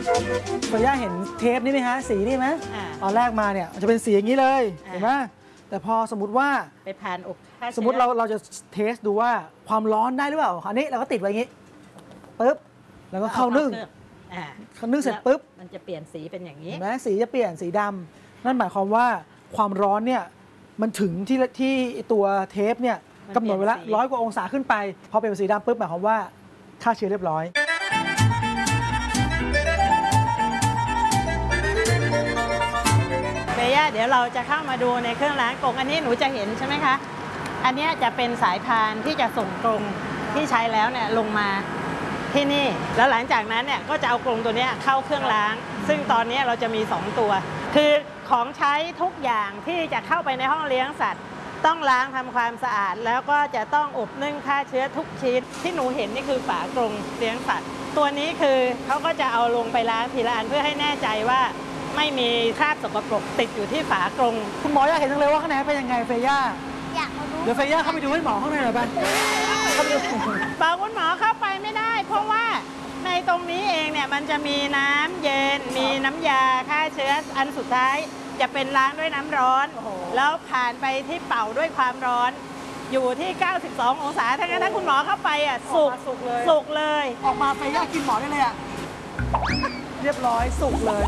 เฟย่าเห็นเทปนี่ไหมฮะสีนี่ไหมตอนแรกมาเนี่ยมันจะเป็นสีอย่างนี้เลยเห็นไหมแต่พอสมมติว่าไปผ่านอบสมมติเราจะเทสดูว่าความร้อนได้หรือเปล่าอันนี้เราก็ติดไว้อย่างนี้ปึ๊บแล้วก็เข้านึ่งเขานึ่งเสร็จปุ๊บมันจะเปลี่ยนสีเป็นอย่างนี้เห็นไหมสีจะเปลี่ยนสีดำนั่นหมายความว่าความร้อนเนี่ยมันถึงที่ตัวเทปเนี่ยกำหนดไว้แล้ว100 กว่าองศาขึ้นไปพอเป็นสีดำปุ๊บหมายความว่าฆ่าเชื้อเรียบร้อยเฟย่าเดี๋ยวเราจะเข้ามาดูในเครื่องล้างกรงอันนี้หนูจะเห็นใช่ไหมคะอันนี้จะเป็นสายพานที่จะส่งกรงที่ใช้แล้วเนี่ยลงมาที่นี่แล้วหลังจากนั้นเนี่ยก็จะเอากรงตัวนี้เข้าเครื่องล้างซึ่งตอนนี้เราจะมี2ตัวคือของใช้ทุกอย่างที่จะเข้าไปในห้องเลี้ยงสัตว์ต้องล้างทำความสะอาดแล้วก็จะต้องอบนึ่งฆ่าเชื้อทุกชิ้นที่หนูเห็นนี่คือฝากรงเลี้ยงสัตว์ตัวนี้คือเขาก็จะเอาลงไปล้างทีละอันเพื่อให้แน่ใจว่าไม่มีคราบสกปรกติดอยู่ที่ฝากรงคุณหมออยากเห็นจังเลยว่าข้างในเป็นยังไงเฟย่าอยากมาดูเดี๋ยวเฟย่าเข้าไปดูให้หมอข้างในหน่อยป่ะบอกคุณหมอเข้าไปไม่ได้เพราะว่าในตรงนี้เองเนี่ยมันจะมีน้ำเย็นมีน้ำยาฆ่าเชื้ออันสุดท้ายจะเป็นล้างด้วยน้ำร้อนแล้วผ่านไปที่เป่าด้วยความร้อนอยู่ที่92 องศาถ้างั้นถ้าคุณหมอเข้าไปอ่ะสุกเลยออกมาเฟย่ากินหมอได้เลยอ่ะเรียบร้อยสุกเลย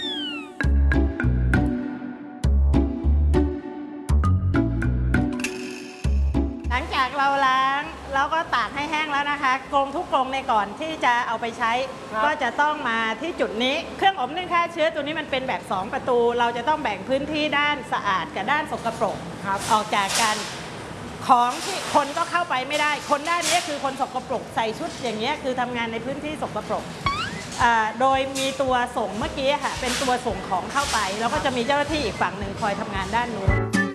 หลังจากเราล้างแล้วก็ตากให้แห้งแล้วนะคะกรงทุกกรงในก่อนที่จะเอาไปใช้ก็จะต้องมาที่จุดนี้เครื่องอบนึ่งฆ่าเชื้อตัวนี้มันเป็นแบบ2ประตูเราจะต้องแบ่งพื้นที่ด้านสะอาดกับด้านสกปรกออกจากกันของที่คนก็เข้าไปไม่ได้คนด้านนี้คือคนสกปรกใส่ชุดอย่างเงี้ยคือทำงานในพื้นที่สกปรกโดยมีตัวส่งเมื่อกี้ค่ะเป็นตัวส่งของเข้าไปแล้วก็จะมีเจ้าหน้าที่อีกฝั่งหนึ่งคอยทำงานด้านนู้น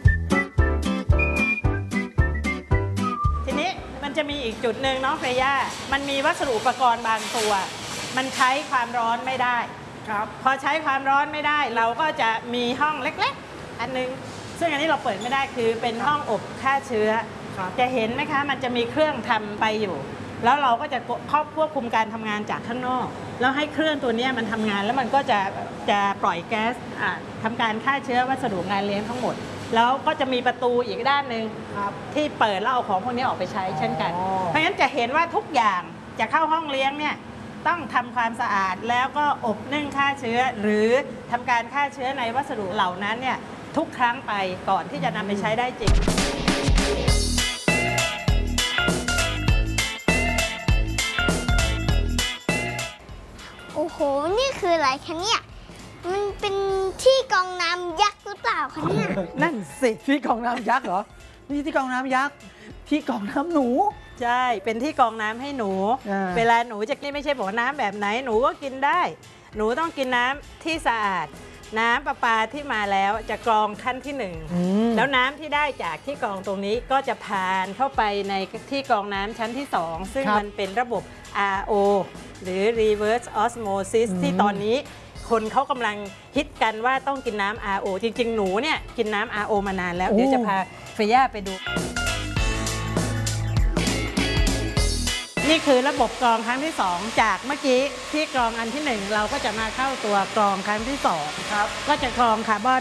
ทีนี้มันจะมีอีกจุดหนึ่งน้องเฟย่ามันมีวัสดุอุปกรณ์บางตัวมันใช้ความร้อนไม่ได้ครับพอใช้ความร้อนไม่ได้เราก็จะมีห้องเล็กๆอันนึงซึ่งอันนี้เราเปิดไม่ได้คือเป็นห้องอบฆ่าเชื้อจะเห็นไหมคะมันจะมีเครื่องทำไปอยู่แล้วเราก็จะควบคุมการทำงานจากข้างนอกแล้วให้เครื่องตัวนี้มันทำงานแล้วมันก็จะปล่อยแก๊สทำการฆ่าเชื้อวัสดุงานเลี้ยงทั้งหมดแล้วก็จะมีประตูอีกด้านหนึ่งที่เปิดแล้วเอาของพวกนี้ออกไปใช้เช่นกันเพราะฉะนั้นจะเห็นว่าทุกอย่างจะเข้าห้องเลี้ยงเนี่ยต้องทำความสะอาดแล้วก็อบนึ่งฆ่าเชื้อหรือทำการฆ่าเชื้อในวัสดุเหล่านั้นเนี่ยทุกครั้งไปก่อนที่จะนำไปใช้ได้จริงโอ้โหนี่คืออะไรคะเนี่ยมันเป็นที่กรองน้ำยักษ์หรือเปล่าคะเนี่ยนั่นสิที่กรองน้ำยักษ์เหรอนี่ที่กรองน้ำยักษ์ที่กรองน้ำหนูใช่เป็นที่กรองน้ำให้หนูเวลาหนูจะกินไม่ใช่บอกน้ำแบบไหนหนูก็กินได้หนูต้องกินน้ำที่สะอาดน้ำประปาที่มาแล้วจะกรองขั้นที่1แล้วน้ำที่ได้จากที่กรองตรงนี้ก็จะผ่านเข้าไปในที่กรองน้ำชั้นที่2ซึ่งมันเป็นระบบ RO หรือ reverse osmosis ที่ตอนนี้คนเขากำลังฮิตกันว่าต้องกินน้ำ RO จริงๆหนูเนี่ยกินน้ำ RO มานานแล้วเดี๋ยวจะพาเฟย่าไปดูนี่คือระบบกรองครั้งที่2จากเมื่อกี้ที่กรองอันที่1เราก็จะมาเข้าตัวกรองครั้งที่2ครับก็จะกรองคาร์บอน